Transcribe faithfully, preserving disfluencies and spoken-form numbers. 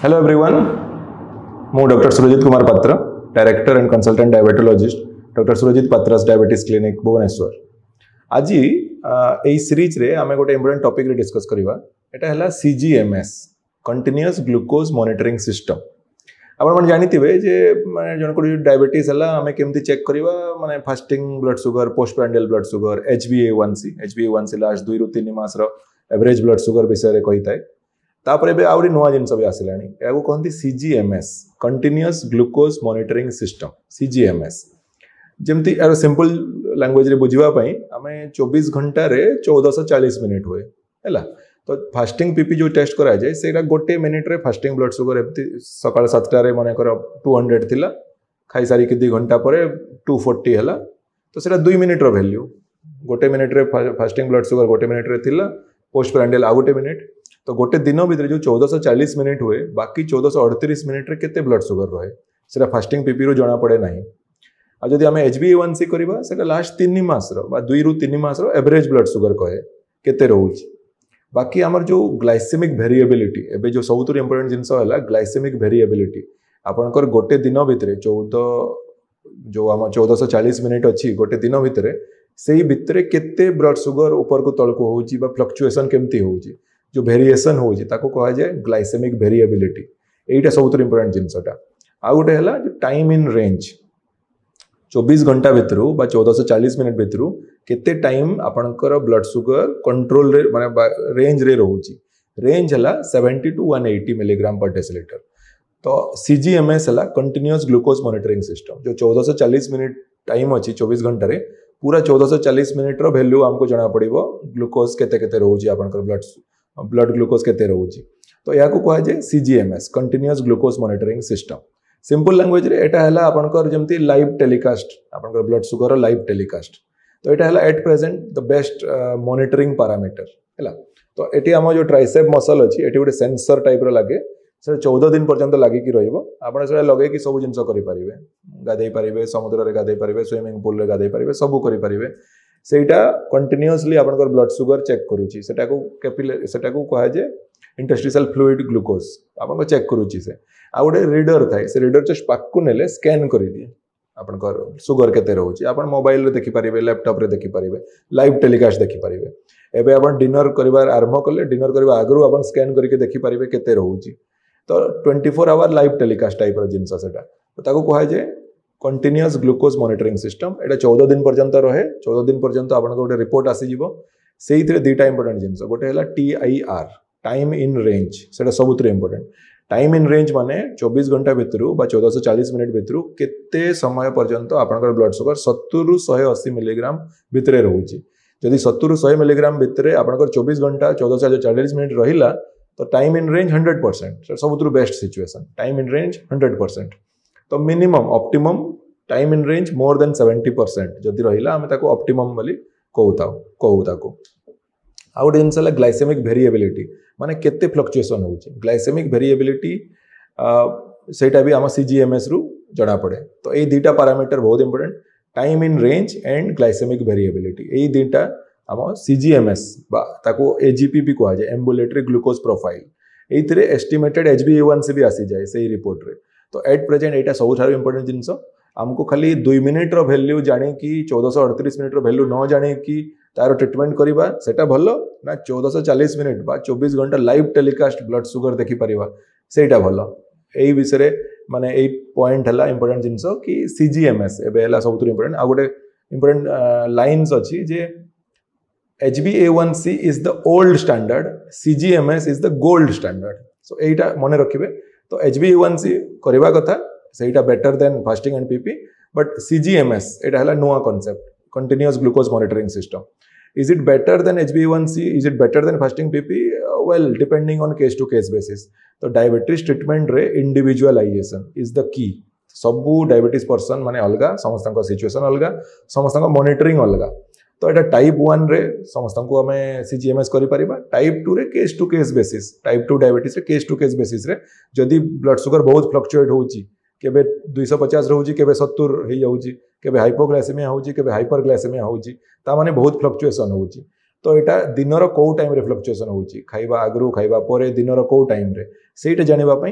Hello everyone, मु doctor Surjit Kumar पात्र, director and consultant diabetologist doctor Surjit पात्रास diabetes clinic Bhubaneswar. आज यही सीरीज रे आमे गोटे इंपोर्टेंट टॉपिक रे डिस्कस करबा। एटा हला सीजीएमएस, कंटीन्यूअस ग्लूकोज मॉनिटरिंग सिस्टम। आपण मन जानिथिबे जे माने जन को डायबिटीज हला आमे केमती चेक करबा, माने fasting blood sugar, post prandial blood sugar, H B ए वन सी एच बी ए वन सी लास्ट दुई रु तीन मास रो एवरेज ब्लड शुगर विषय रे कहिताय। तापर एबे आउरी नुआ जिनस भी आसिलानी, याको कहंती सीजीएमएस, कंटीन्यूअस ग्लूकोज मॉनिटरिंग सिस्टम, सीजीएमएस। जेमती यार सिंपल लैंग्वेज रे बुझिबा पई आमे चौबीस घंटा रे चौदह सौ चालीस मिनिट हुए हैला। तो फास्टिंग पीपी जो टेस्ट करा जाए सेटा गोटे मिनिट रे फास्टिंग ब्लड शुगर एमती सकाळ सात रे माने कर दो सौ थिला, खाई सारी कि दो घंटा परे दो सौ चालीस हैला। तो सेटा दो मिनिट रो वैल्यू, गोटे मिनिट रे फास्टिंग ब्लड शुगर गोटे मिनिट रे थिला, पोस्ट प्रांडियल आ गोटे मिनिट। तो गोटे दिन भितर जो चौदह सौ चालीस मिनिट हुए, बाकी चौदह सौ अड़तीस मिनिट रे केते ब्लड शुगर रहे सेटा फास्टिंग पीपी रो जना पड़े नहीं। आ जदि आमे एच बी ए वन सी करबा सेटा लास्ट तीन मास रो बा दुई रु तीन मास रो एवरेज ब्लड शुगर कहे केते रहउची। बाकी हमर जो ग्लाइसेमिक वेरिएबिलिटी, एबे जो सबुतु इंपोर्टेंट जिंस हला ग्लाइसेमिक वेरिएबिलिटी। आपनकर गोटे दिन भितर चौदह जो हम चौदह सौ चालीस मिनिट अछि गोटे दिन भितर, सेही भितर केते ब्लड शुगर ऊपर को तळ को होउची बा फ्लक्चुएशन केमती होउची, जो वेरिएशन होउची ताको कहा जाए ग्लाइसेमिक वेरिएबिलिटी। एटा सबुतु इंपोर्टेंट जिंसटा। आ गोटे हला जो टाइम इन रेंज, चौबीस घंटा भितर बा चौदह सौ चालीस मिनिट भितर केते टाइम आपनकर ब्लड शुगर कंट्रोल रे माने रेंज रे रहउची। रेंज हला सत्तर टू एक सौ अस्सी मिलीग्राम पर डेसिलीटर। तो सीजीएमएस हला कंटीन्यूअस ग्लूकोज मॉनिटरिंग सिस्टम, जो चौदह सौ चालीस मिनिट टाइम अछि चौबीस घंटा रे, पूरा चौदह सौ चालीस मिनिट रो वैल्यू हमको जाना पड़िबो ग्लूकोज केते केते रहउची, आपनकर ब्लड ब्लड ग्लूकोज केते रहउची। तो या को कहा जाए सीजीएमएस, continuous glucose monitoring system. Simple language रे एटा हला आपनकर जेमती लाइव टेलीकास्ट, आपनकर ब्लड शुगर लाइव टेलीकास्ट। तो एटा हला at present the best monitoring parameter हैला। तो एटी हम जो ट्राइसेप मसल अछि, एटी गोटे सेंसर टाइप रो लागे, से चौदह दिन पर्यंत लागि कि रहइबो। आपण से लगे कि सब जिंस करि परिबे, गाधै परिबे, समुद्र रे गाधै परिबे, स्विमिंग पूल रे गाधै परिबे, सब करि परिबे। सेटा कंटीन्यूअसली आपनकर ब्लड शुगर चेक करूची। सेटा को कैपिलरी, सेटा को कहा जे इंटरस्टिशियल फ्लूइड ग्लूकोज आपन चेक करूची। से आ गोटे रीडर थाए, से रीडर जस्ट पाकु नेले स्कैन करि दिए आपनकर शुगर केते रहउची। आपन मोबाइल रे देखि परिबे, लैपटॉप रे देखि परिबे, लाइव टेलीकास्ट देखि परिबे। एबे आपन डिनर करिवार आरंभ करले, डिनर करबा आगरु आपन स्कैन करके देखि परिबे केते रहउची। तो चौबीस आवर लाइव टेलीकास्ट टाइप रो जिंस सेटा। तो ताको कहा जे कंटीन्यूअस ग्लूकोज मॉनिटरिंग सिस्टम। एटा चौदह दिन पर्यंत रहे, चौदह दिन पर्यंत आपन गोटे रिपोर्ट आसी जिवो। सेही थरे दुईटा इंपोर्टेंट जिंस, गोटे हला T I R, time in range, सेटा सबुतरे इंपोर्टेंट। टाइम इन रेंज माने चौबीस घंटा भितर बा चौदह सौ चालीस मिनिट भितर केते समय पर्यंत आपनकर ब्लड शुगर सत्तर रु एक सौ अस्सी मिलीग्राम भितरे रहउची। जदि सत्तर रु सौ मिलीग्राम भितरे आपनकर चौबीस घंटा चौदह सौ चालीस मिनिट रहिला, तो time in range hundred percent, सबुतु best situation. Time in range hundred percent. तो minimum optimum time in range more than seventy percent जदि रहिला, हमें ताको ऑप्टिमम बोली कहूताउ कहू ताको। आ गोटे जिनस ग्लाइसेमिक वेरिएबिलिटी, माने केते फ्लक्चुएशन होउची। ग्लाइसेमिक वेरिएबिलिटी सेटा भी आम सीजीएमएस रु जना पड़े। तो ये दुईटा पैरामीटर बहुत important, time in range and glycaemic variability. ये दुईटा आम सीजीएमएस बा ताको एजीपी भी कहा जाए, ambulatory glucose profile. एइथिरे estimated H B ए वन सी भी आसी जाए सही रिपोर्ट रे। तो एट प्रेजेंट एटा सबुठारु इंपोर्टेंट जिनस। हमको खाली दुई मिनिट रो वैल्यू जाने कि चौदह सौ अड़तीस मिनिट रो वैल्यू न जाने कि तार ट्रीटमेंट करिबा सेटा भलो ना, चौदह सौ चालीस मिनिट बा चौबीस घंटा लाइव टेलीकास्ट ब्लड शुगर देखि परिबा सेटा भलो। एई विषय माने एई पॉइंट हला इंपोर्टेंट जिंस कि सीजीएमएस एबे हला सबुतु इंपोर्टेंट। आ गोटे इंपोर्टेंट लाइन्स अछि जे H B A one C is the old standard, सीजीएमएस is the gold standard. सो एटा मने रखिबे। तो एच बी ए वन सी करबा कथा, सेटा better than fasting and PP. But सीजीएमएस एटा हला नुआ concept, continuous glucose monitoring system. Is it better than H B A one C, is it better than fasting PP? Well, depending on case to case basis. तो diabetes treatment रे individualisation is the key. सबू diabetes person माने अलगा, समस्त situation अलगा, समस्त monitoring अलगा। तो एटा टाइप वन रे समस्त को हमें सीजीएमएस करि परिबा, टाइप टू रे case to case basis, type two diabetes रे केस टू केस बेसिस रे जदि ब्लड शुगर बहुत फ्लक्चुएट होउची, केबे दो सौ पचास रहउची, केबे सत्तर हे जाउची, केबे हाइपोग्लाइसेमिया होउची, केबे हाइपरग्लाइसेमिया होउची, ता माने बहुत फ्लक्चुएशन होउची। तो एटा दिनर को टाइम रे फ्लक्चुएशन होउची, खाइबा आगरु खाइबा परे दिनर को टाइम रे, सेटा जानिबा